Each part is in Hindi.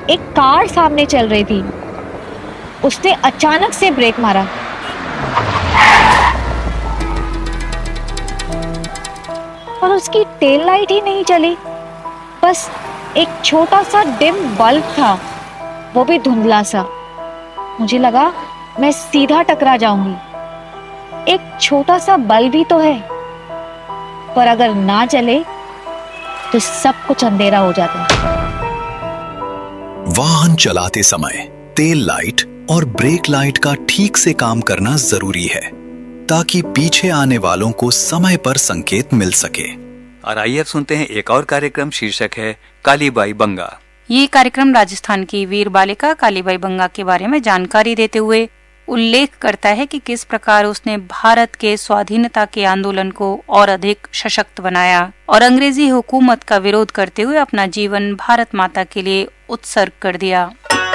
एक कार सामने चल रही थी। उसने अचानक से ब्रेक मारा और उसकी टेल लाइट ही नहीं चली। बस एक छोटा सा डिम बल्ब था, वो भी धुंधला सा। मुझे लगा मैं सीधा टकरा जाऊंगी। एक छोटा सा बल्ब ही तो है, पर अगर ना चले तो सब कुछ अंधेरा हो जाता है। वाहन चलाते समय तेल लाइट और ब्रेक लाइट का ठीक से काम करना जरूरी है, ताकि पीछे आने वालों को समय पर संकेत मिल सके। और आइए अब सुनते हैं एक और कार्यक्रम, शीर्षक है कालीबाई बंगा। ये कार्यक्रम राजस्थान की वीर बालिका कालीबाई बंगा के बारे में जानकारी देते हुए उल्लेख करता है कि किस प्रकार उसने भारत के स्वाधीनता के आंदोलन को और अधिक सशक्त बनाया और अंग्रेजी हुकूमत का विरोध करते हुए अपना जीवन भारत माता के लिए उत्सर्ग कर दिया।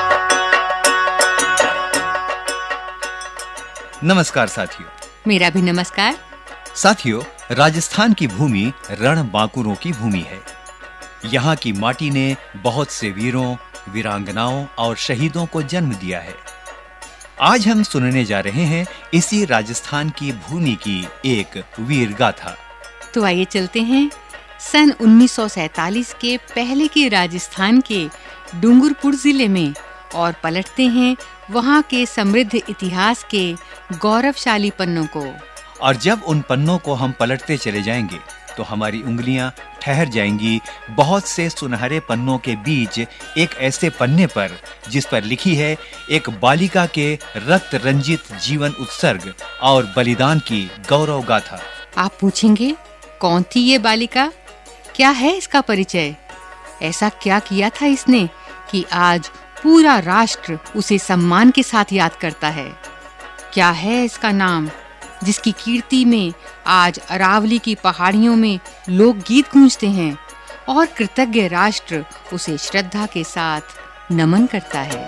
नमस्कार साथियों। मेरा भी नमस्कार। साथियों, राजस्थान की भूमि रणबांकुरों की भूमि है। यहाँ की माटी ने बहुत से वीरों, वीरांगनाओं और शहीदों को जन्म दिया है। आज हम सुनने जा रहे हैं इसी राजस्थान की भूमि की एक वीर गाथा। तो आइए चलते हैं सन 1947 के पहले के राजस्थान के डूंगरपुर जिले में और पलटते हैं वहाँ के समृद्ध इतिहास के गौरवशाली पन्नों को। और जब उन पन्नों को हम पलटते चले जाएंगे तो हमारी उंगलियां ठहर जाएंगी बहुत से सुनहरे पन्नों के बीच एक ऐसे पन्ने पर जिस पर लिखी है एक बालिका के रक्त रंजित जीवन उत्सर्ग और बलिदान की गौरव गाथा। आप पूछेंगे, कौन थी ये बालिका? क्या है इसका परिचय? ऐसा क्या किया था इसने कि आज पूरा राष्ट्र उसे सम्मान के साथ याद करता है? क्या है इसका नाम जिसकी कीर्ति में आज अरावली की पहाड़ियों में लोकगीत गूंजते हैं और कृतज्ञ राष्ट्र उसे श्रद्धा के साथ नमन करता है?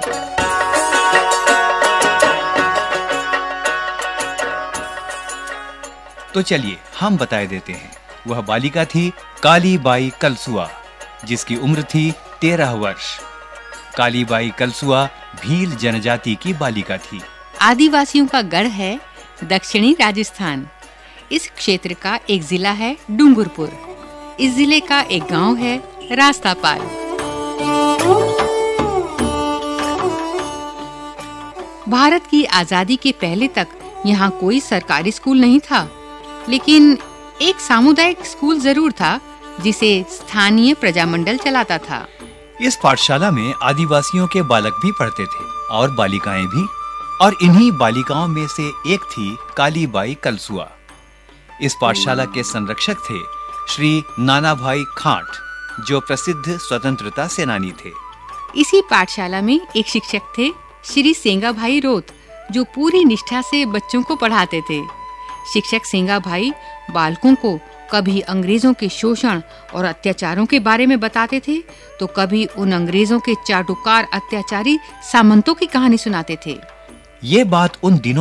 तो चलिए हम बताए देते हैं। वह बालिका थी कालीबाई कलसुआ, जिसकी उम्र थी 13 वर्ष। कालीबाई कलसुआ भील जनजाति की बालिका थी। आदिवासियों का गढ़ है दक्षिणी राजस्थान। इस क्षेत्र का एक जिला है डूंगरपुर। इस जिले का एक गांव है रास्तापाल। भारत की आजादी के पहले तक यहाँ कोई सरकारी स्कूल नहीं था, लेकिन एक सामुदायिक स्कूल जरूर था जिसे स्थानीय प्रजामंडल चलाता था। इस पाठशाला में आदिवासियों के बालक भी पढ़ते थे और बालिकाएं भी, और इन्हीं बालिकाओं में से एक थी कालीबाई कलसुआ। इस पाठशाला के संरक्षक थे श्री नानाभाई खांट, जो प्रसिद्ध स्वतंत्रता सेनानी थे। इसी पाठशाला में एक शिक्षक थे श्री सेंगा भाई रोत, जो पूरी निष्ठा से बच्चों को पढ़ाते थे। शिक्षक सेंगा भाई बालकों को कभी अंग्रेजों के शोषण और अत्याचारों के बारे में बताते थे, तो कभी उन अंग्रेजों के चाटुकार अत्याचारी सामंतों की कहानी सुनाते थे। ये बात उन दिनों